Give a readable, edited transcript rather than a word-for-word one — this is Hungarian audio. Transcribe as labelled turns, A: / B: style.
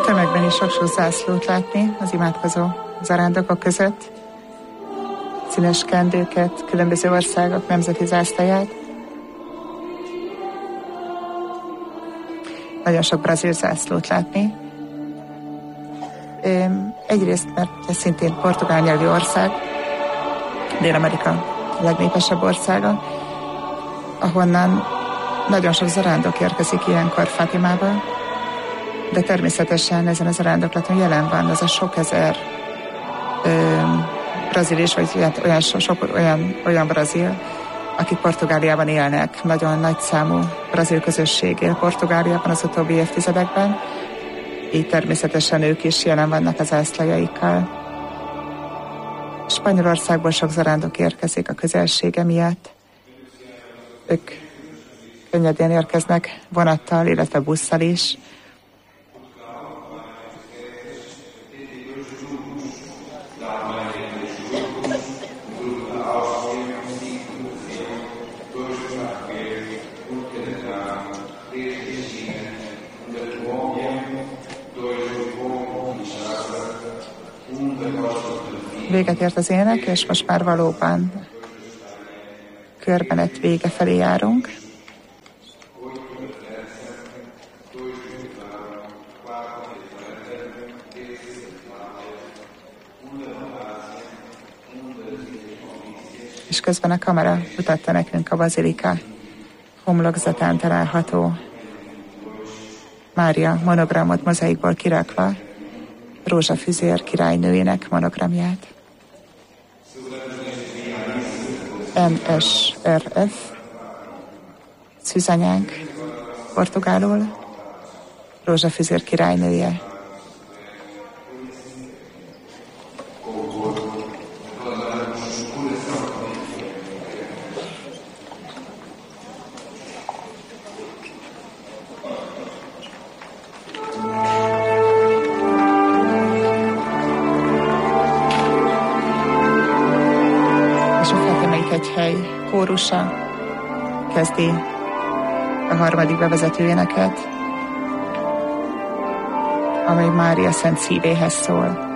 A: tömegben is sok zászlót látni az imádkozó zarándokok között. Színes kendőket, különböző országok nemzeti zászlaját. Nagyon sok brazil zászlót látni. Egyrészt, mert ez szintén portugál nyelvű ország, Dél-Amerika legnépesebb országa, ahonnan nagyon sok zarándok érkezik ilyenkor Fátimába, de természetesen ezen a zarándoklaton jelen van az a sok ezer brazil is, vagy olyan brazil, akik Portugáliában élnek. Nagyon nagy számú brazil közösség él Portugáliában az utóbbi évtizedekben, így természetesen ők is jelen vannak az zászlajaikkal. Spanyolországból sok zarándok érkezik a közelsége miatt. Ők könnyedén érkeznek vonattal, illetve busszal is. Véget ért az ének, és most már valóban körbenet vége felé járunk. És közben a kamera mutatta nekünk a bazilika homlokzatán található Mária monogramot mozaikból kirakva, Rózsafüzér királynőjének monogramját. NSRF, szűzanyánk, portugálul, Rózsafüzér királynője. Kórusa kezdi a harmadik bevezető éneket, amely Mária szent szívéhez szól.